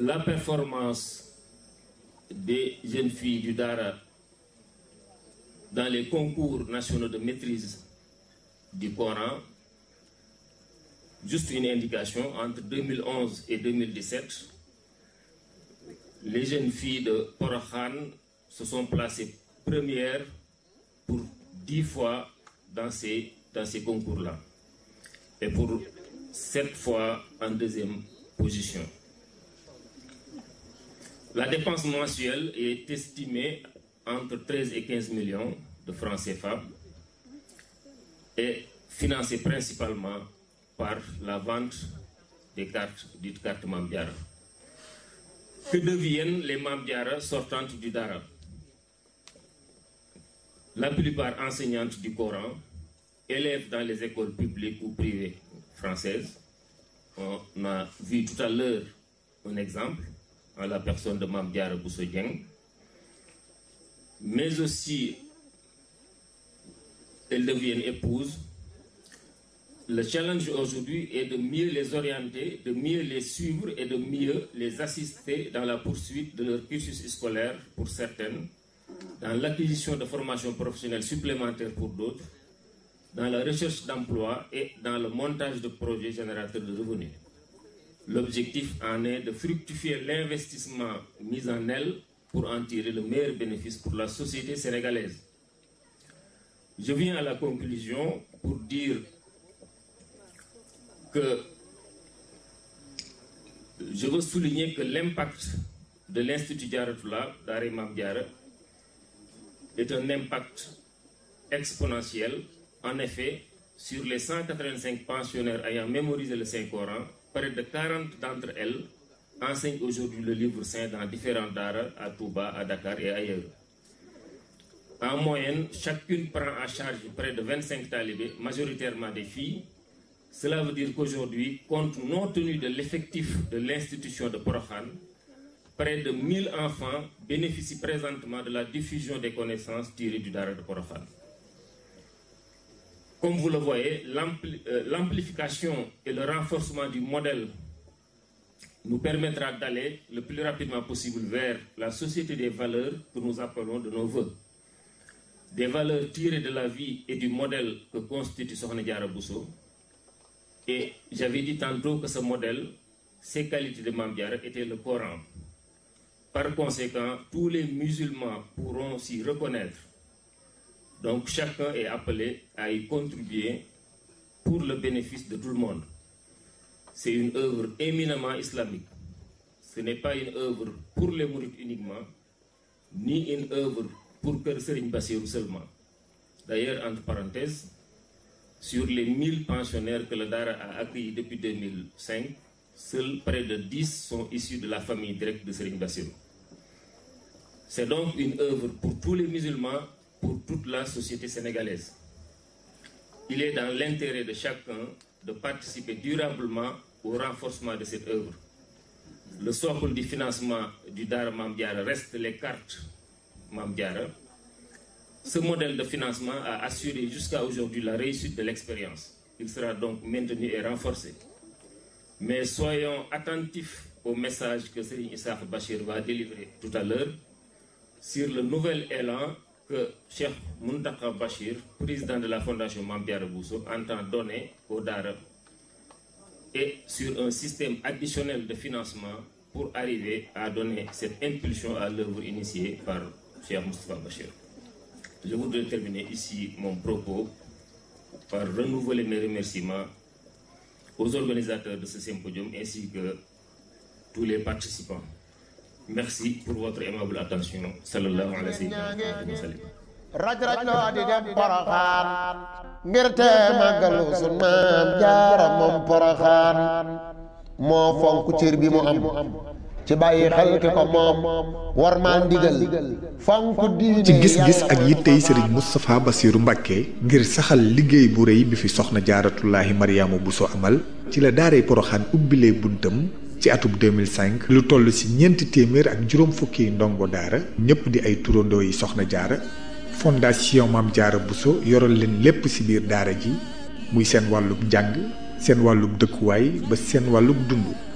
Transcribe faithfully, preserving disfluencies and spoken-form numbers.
la performance des jeunes filles du Dara dans les concours nationaux de maîtrise du Coran, juste une indication, entre deux mille onze et deux mille dix-sept, les jeunes filles de Porokhan se sont placées premières pour dix fois dans ces, dans ces concours-là, et pour sept fois en deuxième position. La dépense mensuelle est estimée entre treize et quinze millions de francs C F A et financée principalement par la vente des cartes, dites cartes Mame Diarra. Que deviennent les Mame Diarra sortantes du Dara? La plupart enseignantes du Coran, élèves dans les écoles publiques ou privées françaises. On a vu tout à l'heure un exemple en la personne de Mame Diarra Bousso Dieng, mais aussi elles deviennent épouses. Le challenge aujourd'hui est de mieux les orienter, de mieux les suivre et de mieux les assister dans la poursuite de leur cursus scolaire pour certaines, dans l'acquisition de formations professionnelles supplémentaires pour d'autres, dans la recherche d'emploi et dans le montage de projets générateurs de revenus. L'objectif en est de fructifier l'investissement mis en elles pour en tirer le meilleur bénéfice pour la société sénégalaise. Je viens à la conclusion pour dire que je veux souligner que l'impact de l'Institut Diaratoulah Daara Mame Diarra est un impact exponentiel. En effet, sur les cent quatre-vingt-cinq pensionnaires ayant mémorisé le Saint-Coran, près de quarante d'entre elles enseignent aujourd'hui le livre saint dans différents daara à Touba, à Dakar et ailleurs. En moyenne, chacune prend en charge près de vingt-cinq talibés, majoritairement des filles. Cela veut dire qu'aujourd'hui, compte non tenu de l'effectif de l'institution de Porokhan, près de mille enfants bénéficient présentement de la diffusion des connaissances tirées du Dara de Porokhan. Comme vous le voyez, l'ampli- euh, l'amplification et le renforcement du modèle nous permettra d'aller le plus rapidement possible vers la société des valeurs que nous appelons de nos voeux. Des valeurs tirées de la vie et du modèle que constitue Sokhna Diarra Bousso. Et j'avais dit tantôt que ce modèle, ses qualités de Mame Diarra étaient le Coran. Par conséquent, tous les musulmans pourront s'y reconnaître. Donc chacun est appelé à y contribuer pour le bénéfice de tout le monde. C'est une œuvre éminemment islamique. Ce n'est pas une œuvre pour les mourides uniquement, ni une œuvre pour Kër Serigne Bassirou seulement. D'ailleurs, entre parenthèses, sur les mille pensionnaires que le Dara a accueillis depuis deux mille cinq, seuls près de dix sont issus de la famille directe de Serigne Bassirou. C'est donc une œuvre pour tous les musulmans, pour toute la société sénégalaise. Il est dans l'intérêt de chacun de participer durablement au renforcement de cette œuvre. Le socle du financement du Dara Mame Diarra reste les cartes Mame Diarra. Ce modèle de financement a assuré jusqu'à aujourd'hui la réussite de l'expérience. Il sera donc maintenu et renforcé. Mais soyons attentifs au message que Serigne Issakha Bachir va délivrer tout à l'heure sur le nouvel élan que Cheikh Mountakha Bachir, président de la Fondation Mame Diarra Bousso, entend donner au Dara et sur un système additionnel de financement pour arriver à donner cette impulsion à l'œuvre initiée par Cheikh Moustapha Bachir. Je voudrais terminer ici mon propos par renouveler mes remerciements aux organisateurs de ce symposium ainsi que tous les participants. Merci pour votre aimable attention. Sallallahu alayhi wa sallam. raj raj loo di dem Poroxaan ngir te màggalu sun Maam Jaara moom Poroxaan moo fonk cër bi mu am ci bàyyi xel ki ko moom war maa ndigal fonk diine ci gis-gis ak yittey Serigne Moustapha Bassirou Mbacké ngir saxal liggéey bu rëy bi fi soxna Jaaratullaahi Mariama Bousso amal ci la daaray Poroxaan ubbilee buntam ci atub deux mille cinq lu toll ci ñeenti téeméer ak juróom fukki ndongo daara ñëpp di ay turandoo yi soxna jaara fondation Mame Diarra Bousso yoral leen lépp ci biir daara ji muy seen wàllub njàng seen wàllub dëkkuwaay ba seen wàllub dund